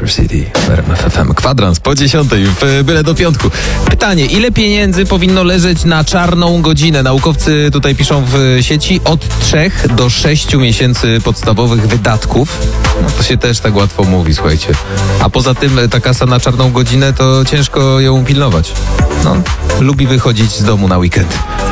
Manchester City w RMF FM. Kwadrans po 10 w Byle do Piątku. Pytanie, ile pieniędzy powinno leżeć na czarną godzinę? Naukowcy tutaj piszą w sieci od 3 do 6 miesięcy podstawowych wydatków. No to się też tak łatwo mówi, słuchajcie. A poza tym ta kasa na czarną godzinę to ciężko ją pilnować. No, lubi wychodzić z domu na weekend.